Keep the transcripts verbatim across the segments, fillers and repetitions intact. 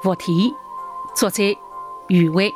伏天，作者余伟。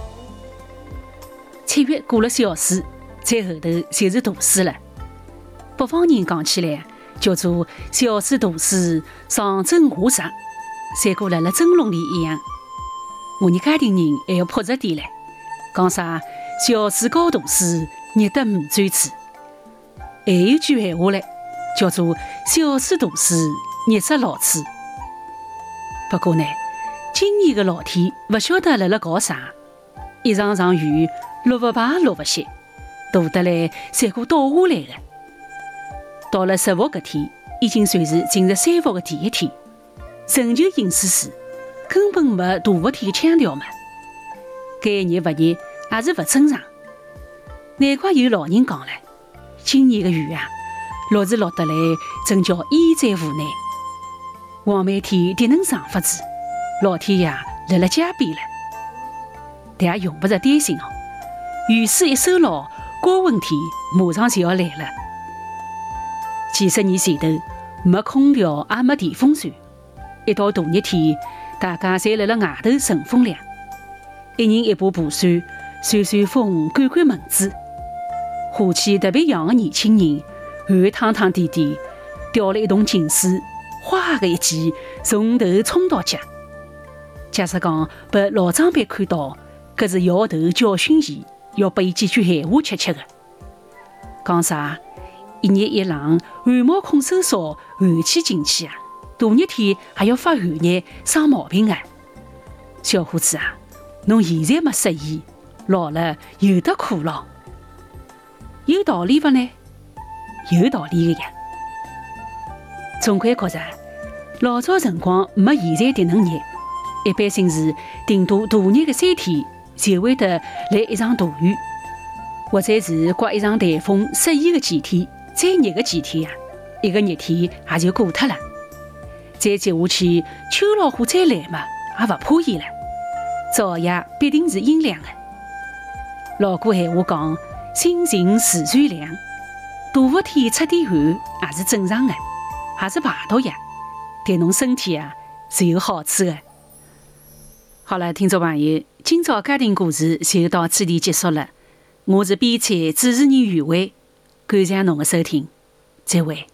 七月过了小暑，再后头就是大暑了。北方人讲起来叫做小暑大暑，上蒸下热，三个辣辣蒸笼里一样。我们家庭人还要朴实点唻，讲啥小暑高大暑，热得唔转嘴。还有句闲话唻，叫做小暑大暑，热死老鼠。不过呢，今年的老天不晓得辣辣搞啥，一场场雨落不排落不歇，大得来侪个倒下来的。到了十伏搿天，已经算是进入三伏的第一天，仍旧阴湿湿，根本没大伏天的腔调嘛。该热不热也是不正常。难怪有老人讲了，今年的雨啊，落是落得来，真叫淹在湖南。黄梅天迭能上法子，老天爷辣辣加边了。但也用不着担心哦，雨水一收牢，高温天马上就要来了。几十年前头，没空调也没电风扇，一到大热天，大家侪辣辣外头乘风凉，一人一把蒲扇，扇扇风，赶赶蚊子。火气特别痒的年轻人，汗汤汤点点，叼了一桶净水，哗的一记从头冲到脚。假使讲被老长辈看到，搿是摇头教训伊，要拨伊几句闲话吃吃的。讲啥？一热一冷，汗毛孔收缩，寒气进去啊！大热天还要发寒热，生毛病啊！小伙子啊，侬现在没适意，老了有得苦劳。有道理不呢？有道理的呀。总归觉着，老早辰光没现在迭能热，一般性是顶多大热的三天，就会得来一场大雨，或者是刮一场台风，适宜的几天。再热个几天呀、啊，一个热天也就过脱了。再接下去，秋老虎再来嘛，也不怕伊了。早夜必定是阴凉的。老古闲话讲，心静自然凉。大伏天出点汗也是正常的，也是排毒呀，对侬身体啊是有好处的。好了，听众朋友，今朝家庭故事就到此地结束了。我是编采主持人余伟。感谢侬的收听，再会。